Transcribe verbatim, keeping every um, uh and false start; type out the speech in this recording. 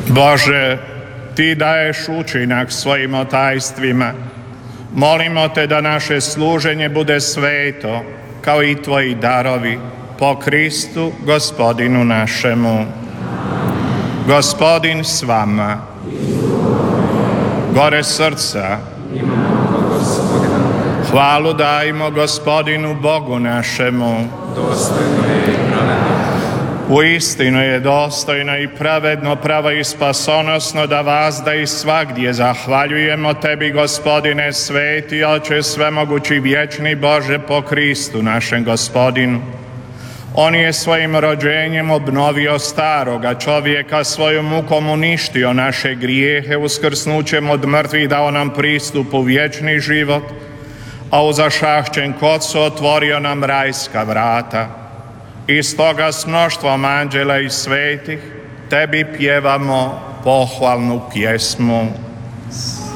Bože, Ti daješ učinak svojim tajstvima. Molimo Te da naše služenje bude sveto, kao i Tvoji darovi, po Kristu, Gospodinu našemu. Gospodin s vama. Gore srca. Hvalu dajmo Gospodinu Bogu našemu. Dostojno je i pravedno. Uistinu je dostojno i pravedno, pravo i spasonosno da vazda i svagdje zahvaljujemo Tebi, Gospodine, sveti Oče, svemogući, vječni Bože, po Kristu našem Gospodinu. On je svojim rođenjem obnovio staroga čovjeka, svojom mukom uništio naše grijehe, uskrsnućem od mrtvih dao nam pristup u vječni život, a u zašahćen kocu otvorio nam rajska vrata. I stoga s mnoštvom anđela i svetih Tebi pjevamo pohvalnu pjesmu.